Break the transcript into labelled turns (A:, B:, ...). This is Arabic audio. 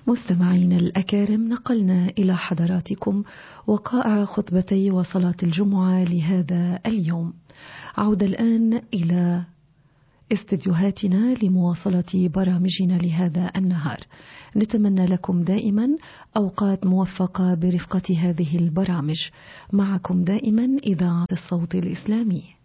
A: مستمعين الأكارم، نقلنا إلى حضراتكم وقائع خطبتي وصلاة الجمعة لهذا اليوم. عودة الآن إلى استديوهاتنا لمواصلة برامجنا لهذا النهار. نتمنى لكم دائما أوقات موفقة برفقة هذه البرامج. معكم دائما إذاعة الصوت الإسلامي.